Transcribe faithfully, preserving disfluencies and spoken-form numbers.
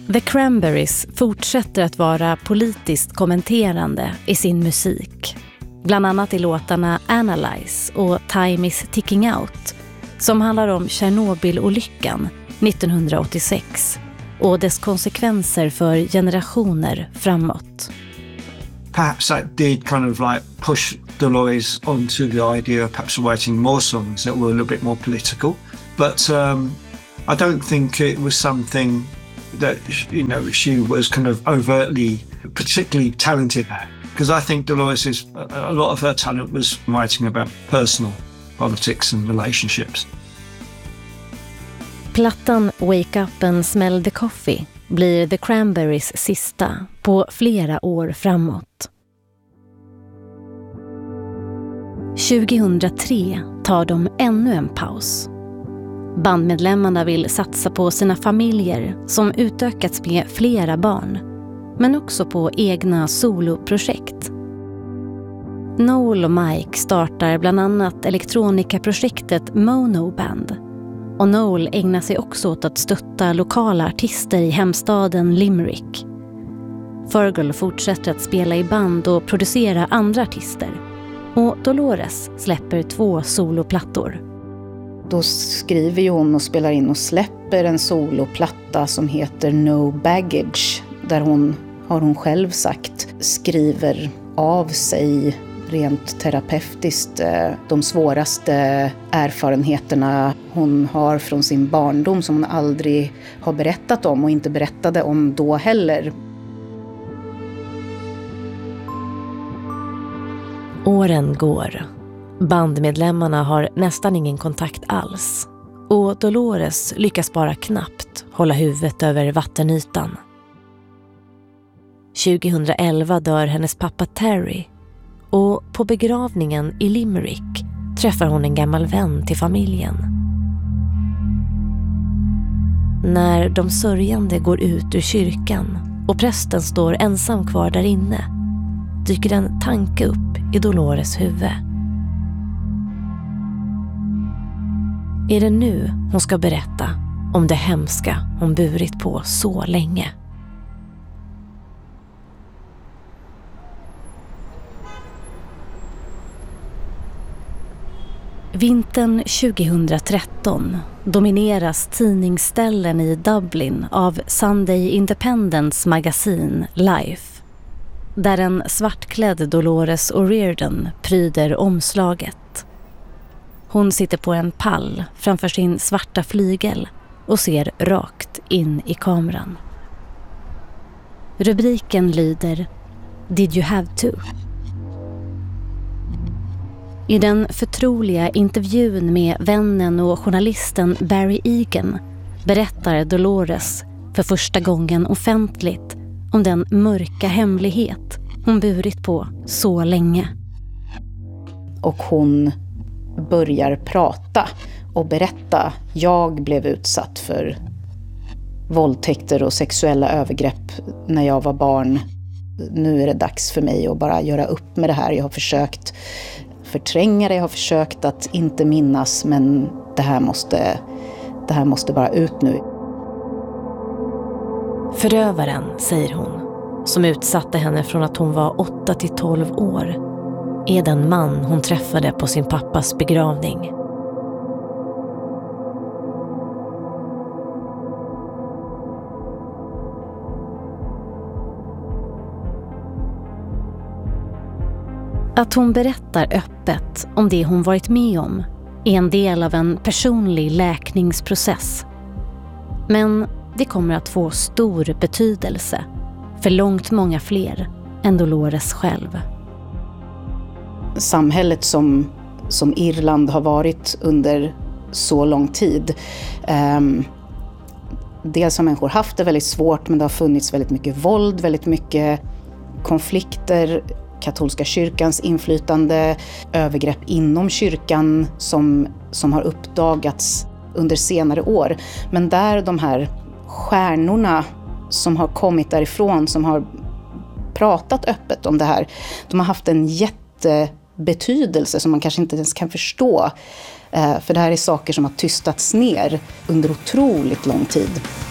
The Cranberries fortsätter att vara politiskt kommenterande i sin musik. Bland annat i låtarna Analyze och Time is Ticking Out, som handlar om Tjernobylolyckan nittonhundraåttiosex och dess konsekvenser för generationer framåt. Perhaps that did kind of like push Dolores onto the idea of perhaps writing more songs that were a little bit more political. But um, I don't think it was something that, you know, she was kind of overtly particularly talented at. Because I think Dolores, is, a lot of her talent was writing about personal politics and relationships. Plattan Wake Up and Smell the Coffee blir The Cranberries sista på flera år framåt. tjugohundratre tar de ännu en paus. Bandmedlemmarna vill satsa på sina familjer som utökats med flera barn, men också på egna soloprojekt. Noel och Mike startar bland annat elektronikaprojektet Mono Band, och Noel ägnar sig också åt att stötta lokala artister i hemstaden Limerick. Fergal fortsätter att spela i band och producera andra artister, och Dolores släpper två soloplattor. Då skriver ju hon och spelar in och släpper en soloplatta som heter No Baggage, där hon, har hon själv sagt, skriver av sig rent terapeutiskt de svåraste erfarenheterna hon har från sin barndom, som hon aldrig har berättat om och inte berättade om då heller. Åren går. Bandmedlemmarna har nästan ingen kontakt alls, och Dolores lyckas bara knappt hålla huvudet över vattenytan. tjugohundraelva dör hennes pappa Terry, och på begravningen i Limerick träffar hon en gammal vän till familjen. När de sörjande går ut ur kyrkan och prästen står ensam kvar där inne, dyker en tanke upp i Dolores huvud. Är det nu hon ska berätta om det hemska hon burit på så länge? Vintern tjugohundratretton domineras tidningsställen i Dublin av Sunday Independence magasin Life, där en svartklädd Dolores O'Riordan pryder omslaget. Hon sitter på en pall framför sin svarta flygel och ser rakt in i kameran. Rubriken lyder Did you have to? I den förtroliga intervjun med vännen och journalisten Barry Egan berättar Dolores för första gången offentligt om den mörka hemlighet hon burit på så länge. Och hon börjar prata och berätta: jag blev utsatt för våldtäkter och sexuella övergrepp när jag var barn. Nu är det dags för mig att bara göra upp med det här. Jag har försökt förtränga det, jag har försökt att inte minnas, men det här måste, det här måste bara ut nu. Förövaren, säger hon, som utsatte henne från att hon var åtta till tolv år, är den man hon träffade på sin pappas begravning. Att hon berättar öppet om det hon varit med om är en del av en personlig läkningsprocess. Men det kommer att få stor betydelse för långt många fler än Dolores själv. Samhället som, som Irland har varit under så lång tid. Um, dels har människor haft det väldigt svårt, men det har funnits väldigt mycket våld, väldigt mycket konflikter, katolska kyrkans inflytande, övergrepp inom kyrkan som, som har uppdagats under senare år. Men där de här stjärnorna som har kommit därifrån, som har pratat öppet om det här, de har haft en jättebetydelse som man kanske inte ens kan förstå. För det här är saker som har tystats ner under otroligt lång tid.